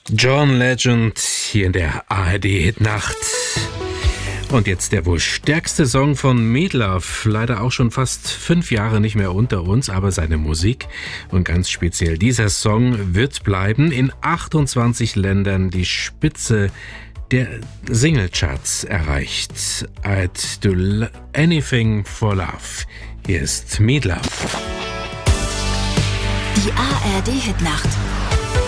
John Legend hier in der ARD-Hitnacht. Und jetzt der wohl stärkste Song von Meatloaf, leider auch schon fast 5 Jahre nicht mehr unter uns, aber seine Musik und ganz speziell dieser Song wird bleiben. In 28 Ländern die Spitze der Singlecharts erreicht. I'd do anything for love. Hier ist Meatloaf. Die ARD-Hitnacht